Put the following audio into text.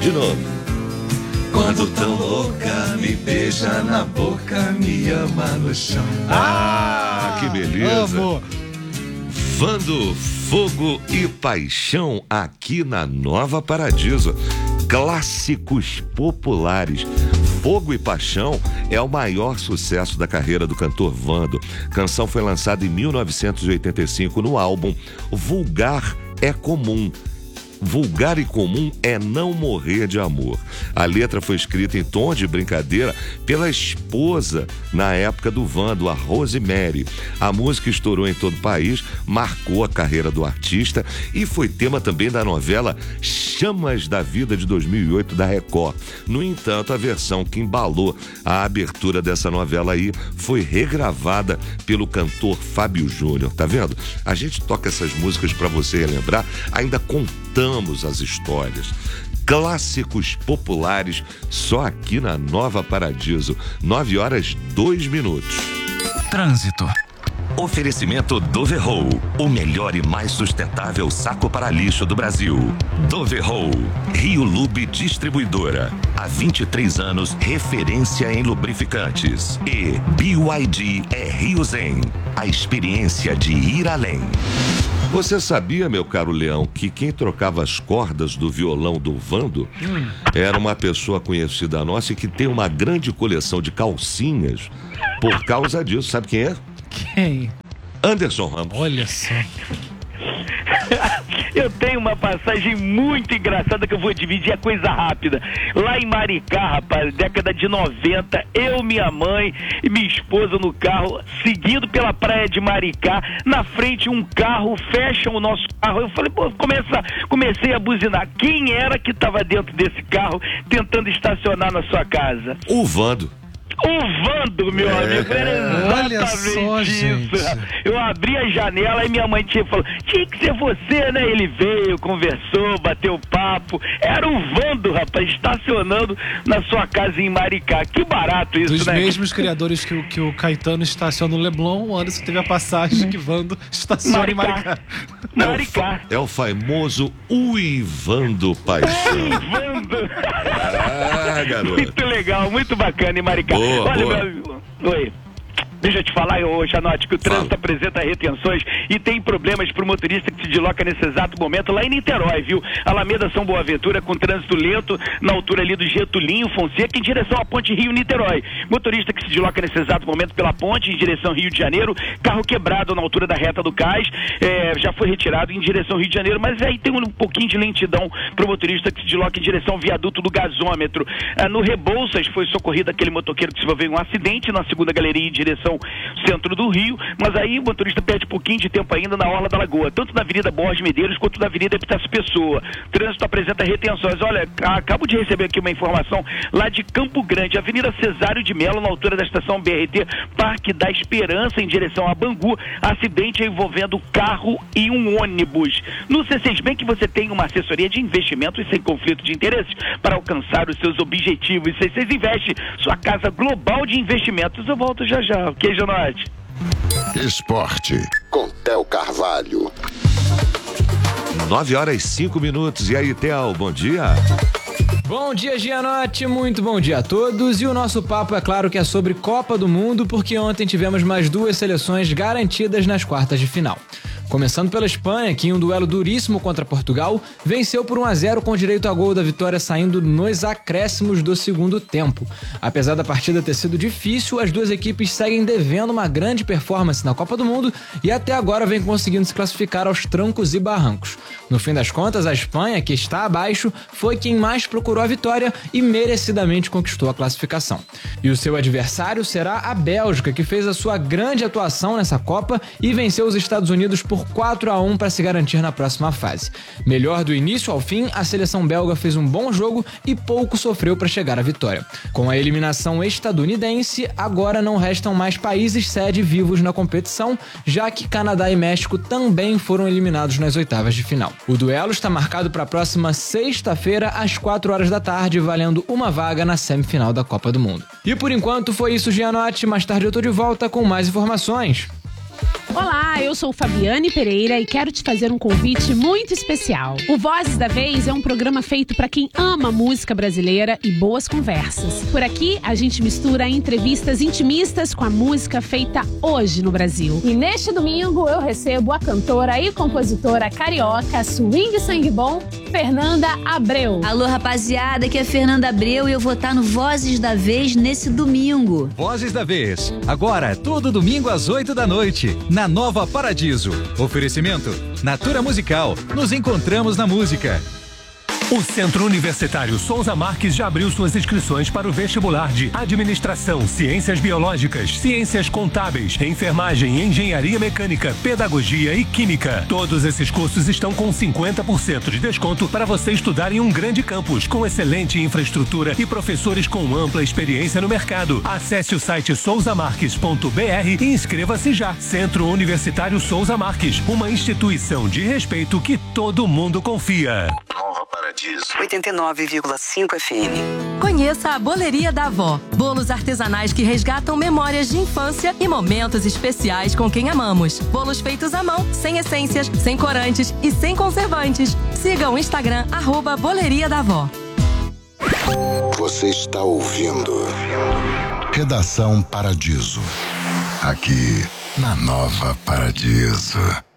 De novo. Quando tão louca, me beija na boca, me ama no chão. Que beleza. Vando, Fogo e Paixão aqui na Nova Paradiso. Clássicos populares. Fogo e Paixão é o maior sucesso da carreira do cantor Vando. A canção foi lançada em 1985 no álbum Vulgar é Comum. Vulgar e comum é não morrer de amor. A letra foi escrita em tom de brincadeira pela esposa na época do Vando, a Rosemary. A música estourou em todo o país, marcou a carreira do artista e foi tema também da novela Chamas da Vida de 2008 da Record. No entanto, a versão que embalou a abertura dessa novela aí foi regravada pelo cantor Fábio Júnior. Tá vendo? A gente toca essas músicas pra você relembrar, ainda contamos as histórias. Clássicos populares só aqui na Nova Paradiso. 9h02. Trânsito. Oferecimento Doverroll, o melhor e mais sustentável saco para lixo do Brasil. Doverroll, Rio Lube Distribuidora. Há 23 anos, referência em lubrificantes. E BYD é Rio Zen, a experiência de ir além. Você sabia, meu caro Leão, que quem trocava as cordas do violão do Vando era uma pessoa conhecida nossa e que tem uma grande coleção de calcinhas por causa disso. Sabe quem é? Quem? Anderson Ramos. Olha só. Eu tenho uma passagem muito engraçada que eu vou dividir, é coisa rápida. Lá em Maricá, rapaz, década de 90, eu, minha mãe e minha esposa no carro, seguindo pela praia de Maricá, na frente um carro, fecha o nosso carro. Eu falei, pô, comecei a buzinar. Quem era que estava dentro desse carro tentando estacionar na sua casa? O Vando. O Vando, meu amigo, era exatamente isso. Eu abri a janela e minha mãe falou, tinha que ser você, né? Ele veio, conversou, bateu papo. Era o Vando, rapaz, estacionando na sua casa em Maricá. Que barato isso, Dos né? Dos mesmos criadores que o Caetano estaciona no Leblon, o Anderson teve a passagem que Vando estaciona em Maricá. Maricá. É o famoso Uivando Paixão. Uivando. Garoto. Muito legal, muito bacana em Maricá. Olha, meu amigo. Oi. Deixa eu te falar, ô Janote, que o trânsito apresenta retenções e tem problemas pro motorista que se desloca nesse exato momento lá em Niterói, viu? Alameda São Boaventura com trânsito lento na altura ali do Getulinho Fonseca em direção à ponte Rio-Niterói. Motorista que se desloca nesse exato momento pela ponte em direção Rio de Janeiro, carro quebrado na altura da reta do cais, já foi retirado em direção Rio de Janeiro, mas aí tem um pouquinho de lentidão pro motorista que se desloca em direção ao viaduto do gasômetro. No Rebouças foi socorrido aquele motoqueiro que se envolveu em um acidente na segunda galeria em direção centro do Rio, mas aí o motorista perde um pouquinho de tempo ainda na Orla da Lagoa, tanto na Avenida Borges Medeiros quanto na Avenida Epitácio Pessoa. Trânsito apresenta retenções. Olha, acabo de receber aqui uma informação lá de Campo Grande, Avenida Cesário de Melo, na altura da estação BRT Parque da Esperança, em direção a Bangu, acidente envolvendo carro e um ônibus. No C6 Bank você tem uma assessoria de investimentos sem conflito de interesses para alcançar os seus objetivos. C6 Investe, sua casa global de investimentos. Eu volto já já, ok, Janote? Esporte, com Theo Carvalho. 9h05. E aí, Theo, bom dia. Bom dia, Gianotti, muito bom dia a todos. E o nosso papo, é claro, que é sobre Copa do Mundo, porque ontem tivemos mais duas seleções garantidas nas quartas de final. Começando pela Espanha, que em um duelo duríssimo contra Portugal, venceu por 1-0 com direito a gol da vitória saindo nos acréscimos do segundo tempo. Apesar da partida ter sido difícil, as duas equipes seguem devendo uma grande performance na Copa do Mundo e até agora vem conseguindo se classificar aos trancos e barrancos. No fim das contas, a Espanha, que está abaixo, foi quem mais procurou a vitória e merecidamente conquistou a classificação. E o seu adversário será a Bélgica, que fez a sua grande atuação nessa Copa e venceu os Estados Unidos por 4-1 para se garantir na próxima fase. Melhor do início ao fim, a seleção belga fez um bom jogo e pouco sofreu para chegar à vitória. Com a eliminação estadunidense, agora não restam mais países sede vivos na competição, já que Canadá e México também foram eliminados nas oitavas de final. O duelo está marcado para a próxima sexta-feira, às 4h, valendo uma vaga na semifinal da Copa do Mundo. E por enquanto foi isso, Gianotti. Mais tarde eu tô de volta com mais informações. Olá, eu sou Fabiane Pereira e quero te fazer um convite muito especial. O Vozes da Vez é um programa feito para quem ama música brasileira e boas conversas. Por aqui, a gente mistura entrevistas intimistas com a música feita hoje no Brasil. E neste domingo eu recebo a cantora e compositora carioca swing sangue bom, Fernanda Abreu. Alô, rapaziada, aqui é Fernanda Abreu e eu vou estar no Vozes da Vez nesse domingo. Vozes da Vez, agora todo domingo às 8 da noite, na Nova Paradiso. Oferecimento Natura Musical. Nos encontramos na música. O Centro Universitário Souza Marques já abriu suas inscrições para o vestibular de Administração, Ciências Biológicas, Ciências Contábeis, Enfermagem, Engenharia Mecânica, Pedagogia e Química. Todos esses cursos estão com 50% de desconto para você estudar em um grande campus, com excelente infraestrutura e professores com ampla experiência no mercado. Acesse o site souzamarques.br e inscreva-se já. Centro Universitário Souza Marques, uma instituição de respeito que todo mundo confia. Nova Paradiso 89,5 FM. Conheça a Boleria da Avó. Bolos artesanais que resgatam memórias de infância e momentos especiais com quem amamos. Bolos feitos à mão, sem essências, sem corantes e sem conservantes. Siga o Instagram @Boleria da Avó. Você está ouvindo Redação Paradiso. Aqui na Nova Paradiso.